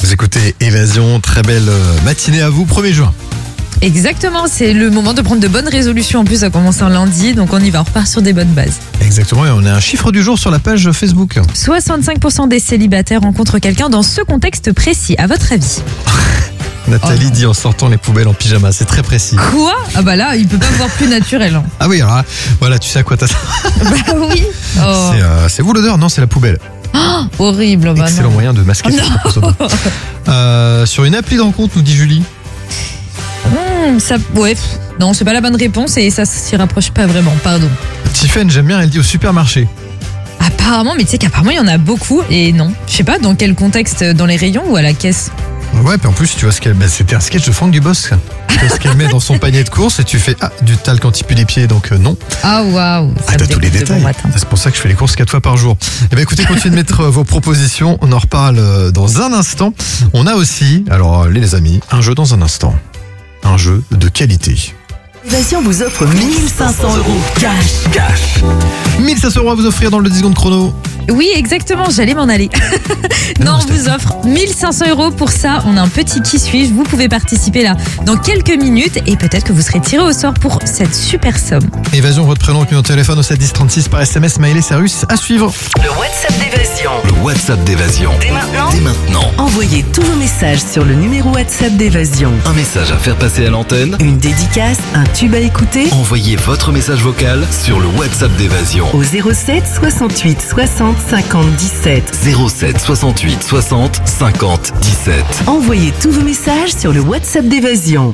Vous écoutez Évasion, très belle matinée à vous, 1er juin. Exactement, c'est le moment de prendre de bonnes résolutions. En plus, ça commence un lundi, donc on y va, on repart sur des bonnes bases. Exactement, et on a un chiffre du jour sur la page Facebook. 65% des célibataires rencontrent quelqu'un dans ce contexte précis. À votre avis? Nathalie dit en sortant les poubelles en pyjama, c'est très précis. Quoi? Ah bah là, il peut pas voir plus naturel. Hein. Ah oui, alors là, voilà, tu sais à quoi t'as ça. Bah oui. Oh. C'est vous l'odeur? Non, c'est la poubelle. Oh, horrible. Bah excellent non. moyen de masquer sur une appli de rencontre, nous dit Julie. Ouais, non, c'est pas la bonne réponse et ça s'y rapproche pas vraiment, pardon. Tiffen, j'aime bien, elle dit au supermarché. Apparemment, mais tu sais qu'apparemment il y en a beaucoup et non. Je sais pas dans quel contexte, dans les rayons ou à la caisse. Ouais, puis en plus, tu vois ce qu'elle. C'était un sketch de Franck Dubosc. Tu vois ce qu'elle met dans son panier de courses et tu fais du talc anti-pue les pieds, donc non. Ah waouh. T'as tous les détails. C'est pour ça que je fais les courses 4 fois par jour. Eh bien écoutez, continuez de mettre vos propositions. On en reparle dans un instant. On a aussi, alors les amis, un jeu dans un instant. Un jeu de qualité. Évasion vous offre 1500 € cash. 1500 € à vous offrir dans le 10 secondes chrono. Oui, exactement, j'allais m'en aller. Non, on vous offre 1500 € pour ça. On a un petit qui suis-je. Vous pouvez participer là dans quelques minutes et peut-être que vous serez tiré au sort pour cette super somme. Évasion, votre prénom, numéro de téléphone au 71036 par SMS, mail et Sarus à suivre. Le WhatsApp d'Évasion. Le WhatsApp d'Évasion. Dès maintenant. Envoyez tous vos messages sur le numéro WhatsApp d'Évasion. Un message à faire passer à l'antenne. Une dédicace, un tube à écouter. Envoyez votre message vocal sur le WhatsApp d'Évasion. Au 07 68 60 50 17. 07 68 60 50 17. Envoyez tous vos messages sur le WhatsApp d'Évasion.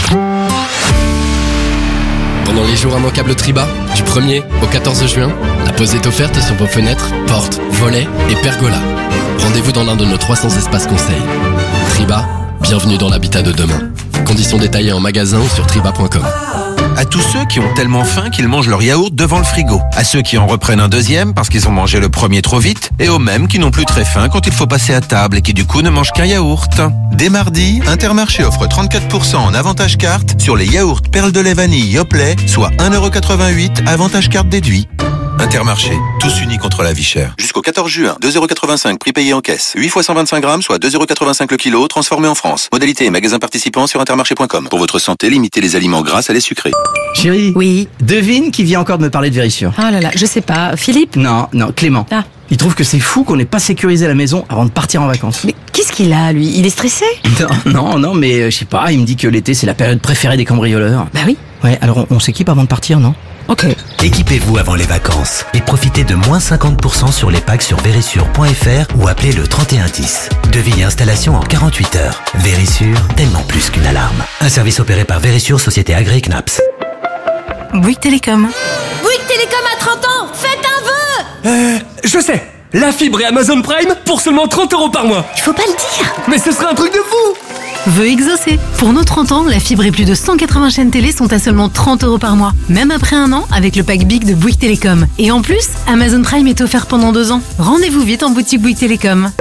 Pendant les jours immanquables Triba, du 1er au 14 juin, la pause est offerte sur vos fenêtres, portes, volets et pergolas. Rendez-vous dans l'un de nos 300 espaces conseils. Triba, bienvenue dans l'habitat de demain. Conditions détaillées en magasin ou sur triba.com. À tous ceux qui ont tellement faim qu'ils mangent leur yaourt devant le frigo. À ceux qui en reprennent un deuxième parce qu'ils ont mangé le premier trop vite. Et aux mêmes qui n'ont plus très faim quand il faut passer à table et qui du coup ne mangent qu'un yaourt. Dès mardi, Intermarché offre 34% en avantage carte sur les yaourts perles de lait vanille Yoplait, soit 1,88 € avantage carte déduit. Intermarché, tous unis contre la vie chère. Jusqu'au 14 juin, 2,85 € prix payé en caisse. 8 fois 125 grammes, soit 2,85 € le kilo, transformé en France. Modalité et magasins participants sur intermarché.com. Pour votre santé, limitez les aliments gras à lait sucré. Chérie, Oui. devine qui vient encore de me parler de Vérissure. Oh là là, je sais pas. Philippe? Non, Clément. Ah. Il trouve que c'est fou qu'on n'ait pas sécurisé la maison avant de partir en vacances. Mais qu'est-ce qu'il a, lui? Il est stressé? Non, mais je sais pas, il me dit que l'été c'est la période préférée des cambrioleurs. Bah oui. Ouais, alors on s'équipe avant de partir, non? Ok. Équipez-vous avant les vacances et profitez de moins 50% sur les packs sur Vérissure.fr ou appelez le 3110. Devis et installation en 48 heures. Vérissure, tellement plus qu'une alarme. Un service opéré par Vérissure, société agréée CNAPS. Bouygues Télécom. Bouygues Télécom à 30 ans, faites un vœu. Je sais, la fibre et Amazon Prime pour seulement 30 € par mois. Il faut pas le dire. Mais ce serait un truc de fou. Vœu exaucé. Pour nos 30 ans, la fibre et plus de 180 chaînes télé sont à seulement 30 € par mois. Même après un an, avec le pack Big de Bouygues Télécom. Et en plus, Amazon Prime est offert pendant 2 ans. Rendez-vous vite en boutique Bouygues Télécom.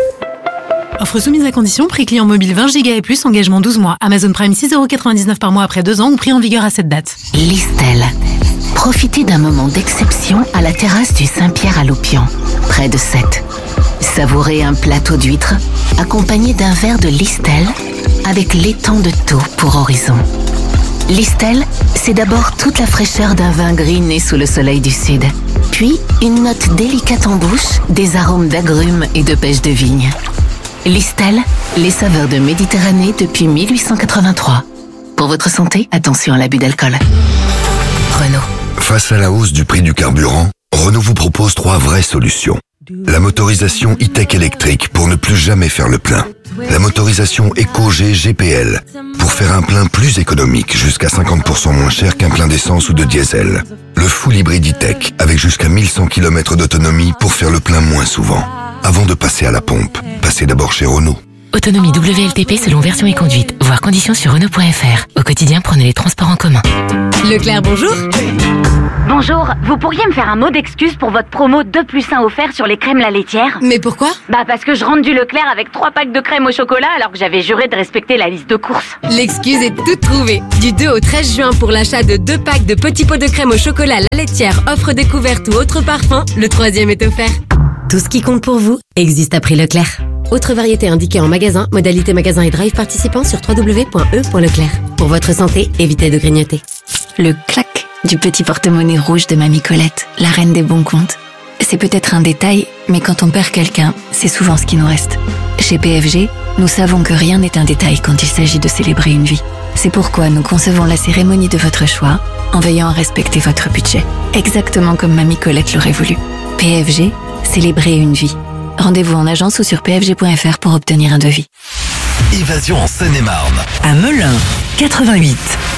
Offre soumise à condition, prix client mobile 20 Go et plus, engagement 12 mois. Amazon Prime 6,99 € par mois après 2 ans ou prix en vigueur à cette date. Listel. Profitez d'un moment d'exception à la terrasse du Saint-Pierre à Loupian, près de Sète. Savourez un plateau d'huîtres accompagné d'un verre de Listel avec l'étang de Thau pour horizon. Listel, c'est d'abord toute la fraîcheur d'un vin gris né sous le soleil du sud. Puis, une note délicate en bouche, des arômes d'agrumes et de pêche de vigne. Listel, les saveurs de Méditerranée depuis 1883. Pour votre santé, attention à l'abus d'alcool. Renault. Face à la hausse du prix du carburant, Renault vous propose 3 vraies solutions. La motorisation e-tech électrique pour ne plus jamais faire le plein. La motorisation EcoG GPL pour faire un plein plus économique, jusqu'à 50% moins cher qu'un plein d'essence ou de diesel. Le full hybride e-tech avec jusqu'à 1100 km d'autonomie pour faire le plein moins souvent. Avant de passer à la pompe, passez d'abord chez Renault. Autonomie WLTP selon version et conduite. Voir conditions sur Renault.fr. Au quotidien, prenez les transports en commun. Leclerc, bonjour. Bonjour, vous pourriez me faire un mot d'excuse pour votre promo 2+1 offert sur les crèmes la laitière? Mais pourquoi? Bah parce que je rentre du Leclerc avec 3 packs de crème au chocolat alors que j'avais juré de respecter la liste de courses. L'excuse est toute trouvée. Du 2 au 13 juin pour l'achat de 2 packs de petits pots de crème au chocolat la laitière, offre découverte ou autre parfum, le 3e est offert. Tout ce qui compte pour vous existe à prix Leclerc. Autre variété indiquée en magasin, modalité magasin et drive participant sur www.e.leclerc. Pour votre santé, évitez de grignoter. Le clac du petit porte-monnaie rouge de Mamie Colette, la reine des bons comptes. C'est peut-être un détail, mais quand on perd quelqu'un, c'est souvent ce qui nous reste. Chez PFG, nous savons que rien n'est un détail quand il s'agit de célébrer une vie. C'est pourquoi nous concevons la cérémonie de votre choix en veillant à respecter votre budget. Exactement comme Mamie Colette l'aurait voulu. PFG, célébrer une vie. Rendez-vous en agence ou sur pfg.fr pour obtenir un devis. Évasion en Seine-et-Marne. À Melun, 88.